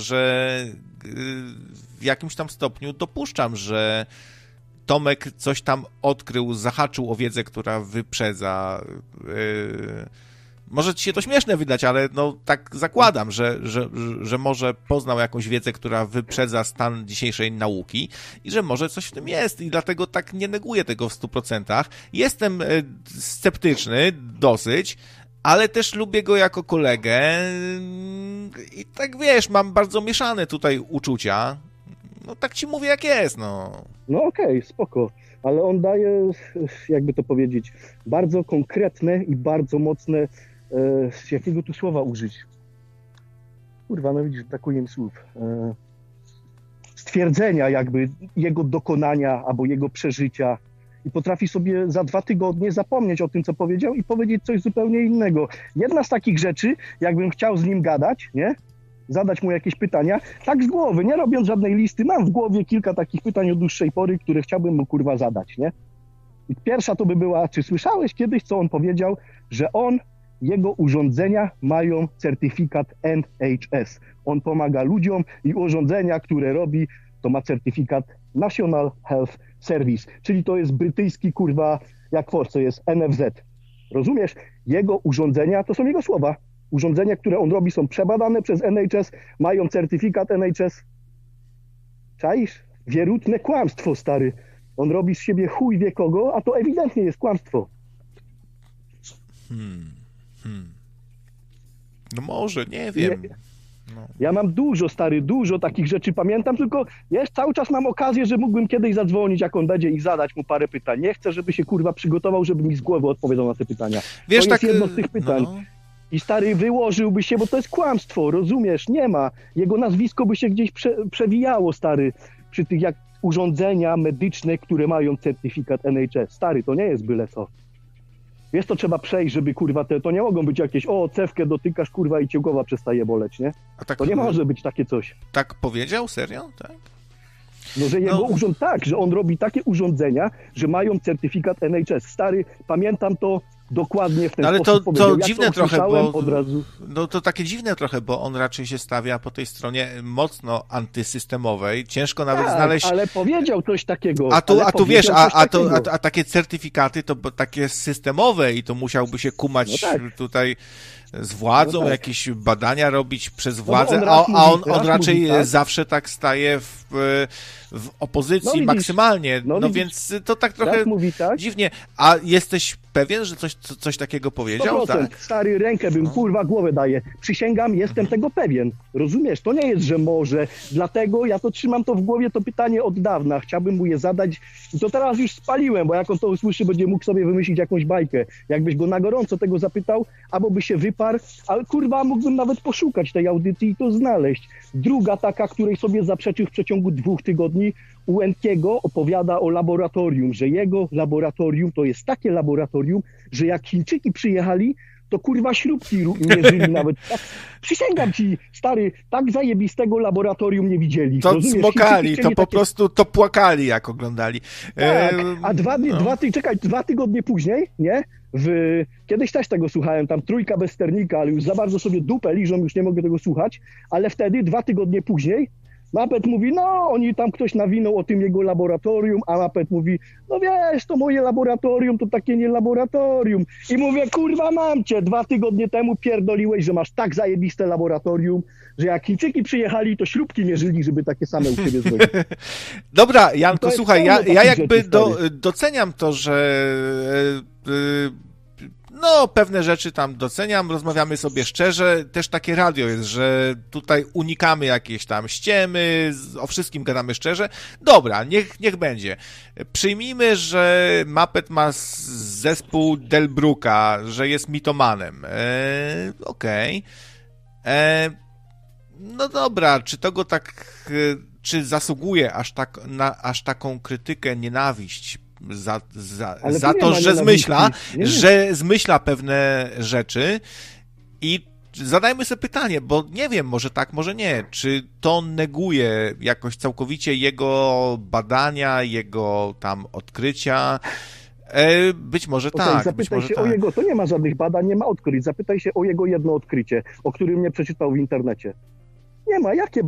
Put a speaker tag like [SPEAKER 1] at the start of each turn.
[SPEAKER 1] że w jakimś tam stopniu dopuszczam, że Tomek coś tam odkrył, zahaczył o wiedzę, która wyprzedza. Może ci się to śmieszne wydać, ale no tak zakładam, że może poznał jakąś wiedzę, która wyprzedza stan dzisiejszej nauki i że może coś w tym jest i dlatego tak nie neguję tego w 100%. Jestem sceptyczny dosyć, ale też lubię go jako kolegę i tak wiesz, mam bardzo mieszane tutaj uczucia. No tak ci mówię jak jest, no.
[SPEAKER 2] No okej, spoko, ale on daje, jakby to powiedzieć, bardzo konkretne i bardzo mocne, jakiego tu słowa użyć? Kurwa, no widzisz, brakuje mi słów. Stwierdzenia jakby jego dokonania albo jego przeżycia i potrafi sobie za 2 tygodnie zapomnieć o tym, co powiedział i powiedzieć coś zupełnie innego. Jedna z takich rzeczy, jakbym chciał z nim gadać, nie? Zadać mu jakieś pytania, tak z głowy, nie robiąc żadnej listy, mam w głowie kilka takich pytań od dłuższej pory, które chciałbym mu kurwa zadać, nie? I pierwsza to by była, czy słyszałeś kiedyś, co on powiedział, że jego urządzenia mają certyfikat NHS. On pomaga ludziom i urządzenia, które robi, to ma certyfikat National Health Service, czyli to jest brytyjski kurwa, jak w Polsce jest NFZ. Rozumiesz? Jego urządzenia, to są jego słowa. Urządzenia, które on robi, są przebadane przez NHS, mają certyfikat NHS. Czaisz? Wierutne kłamstwo, stary. On robi z siebie chuj wie kogo, a to ewidentnie jest kłamstwo.
[SPEAKER 1] No może, nie wiem. No.
[SPEAKER 2] Ja mam dużo takich rzeczy pamiętam, tylko wiesz, cały czas mam okazję, że mógłbym kiedyś zadzwonić, jak on będzie i zadać mu parę pytań. Nie chcę, żeby się kurwa przygotował, żeby mi z głowy odpowiedział na te pytania.
[SPEAKER 1] Wiesz,
[SPEAKER 2] to jest
[SPEAKER 1] tak,
[SPEAKER 2] jedno z tych pytań.
[SPEAKER 1] No.
[SPEAKER 2] I stary, wyłożyłby się, bo to jest kłamstwo, rozumiesz? Nie ma. Jego nazwisko by się gdzieś przewijało, stary, przy tych jak urządzenia medyczne, które mają certyfikat NHS. Stary, to nie jest byle co. Wiesz, to trzeba przejść, żeby kurwa, to nie mogą być jakieś, cewkę dotykasz, kurwa, i cię głowa przestaje boleć, nie?
[SPEAKER 1] A tak,
[SPEAKER 2] to nie może być takie coś.
[SPEAKER 1] Tak powiedział? Serio? Tak?
[SPEAKER 2] No, że jego że on robi takie urządzenia, że mają certyfikat NHS. Stary, pamiętam to dokładnie w ten sposób.
[SPEAKER 1] Ale to dziwne trochę, bo
[SPEAKER 2] od razu.
[SPEAKER 1] No to takie dziwne trochę, bo on raczej się stawia po tej stronie mocno antysystemowej. Ciężko nawet znaleźć.
[SPEAKER 2] Ale powiedział coś takiego.
[SPEAKER 1] A tu wiesz, a takie certyfikaty to takie systemowe i to musiałby się kumać tutaj z władzą, jakieś badania robić przez władzę, on raczej zawsze tak staje w opozycji maksymalnie. No więc to tak trochę dziwnie. A jesteś pewien, że coś takiego powiedział?
[SPEAKER 2] 100%.
[SPEAKER 1] Tak?
[SPEAKER 2] Stary, rękę bym, kurwa, głowę daję. Przysięgam, jestem tego pewien. Rozumiesz? To nie jest, że może. Dlatego ja to trzymam to w głowie, to pytanie od dawna. Chciałbym mu je zadać i to teraz już spaliłem, bo jak on to usłyszy, będzie mógł sobie wymyślić jakąś bajkę. Jakbyś go na gorąco tego zapytał, albo by się wyparł, ale kurwa, mógłbym nawet poszukać tej audycji i to znaleźć. Druga taka, której sobie zaprzeczył w przeciągu 2 tygodni, Ułękiego opowiada o laboratorium, że jego laboratorium to jest takie laboratorium, że jak Chińczyki przyjechali, to kurwa śrubki mierzyli nawet. Tak, przysięgam ci, stary, tak zajebistego laboratorium nie widzieli.
[SPEAKER 1] To smokali, to po prostu to płakali, jak oglądali.
[SPEAKER 2] Tak, a 2 tygodnie później, nie? Kiedyś też tego słuchałem, tam Trójka bez sternika, ale już za bardzo sobie dupę liżą, już nie mogę tego słuchać, ale wtedy 2 tygodnie później Mapet mówi, oni tam ktoś nawinął o tym jego laboratorium, a Mapet mówi, wiesz, to moje laboratorium to takie nie laboratorium. I mówię, kurwa, mam cię, 2 tygodnie temu pierdoliłeś, że masz tak zajebiste laboratorium, że jak Chińczyki przyjechali, to śrubki mierzyli, żeby takie same u siebie zrobić.
[SPEAKER 1] Dobra, Janko, słuchaj, ja jakby doceniam to, że pewne rzeczy tam doceniam, rozmawiamy sobie szczerze, też takie radio jest, że tutaj unikamy jakiejś tam ściemy, o wszystkim gadamy szczerze. Dobra, niech będzie. Przyjmijmy, że Muppet ma zespół Delbrucka, że jest mitomanem. Okej. No dobra, czy to go tak, czy zasługuje aż taką krytykę, nienawiść za to, że zmyśla pewne rzeczy i zadajmy sobie pytanie, bo nie wiem, może tak, może nie, czy to neguje jakoś całkowicie jego badania, jego tam odkrycia? Być może tak.
[SPEAKER 2] Zapytaj się o jego, to nie ma żadnych badań, nie ma odkryć, zapytaj się o jego jedno odkrycie, o którym nie przeczytał w internecie. Nie ma, jakie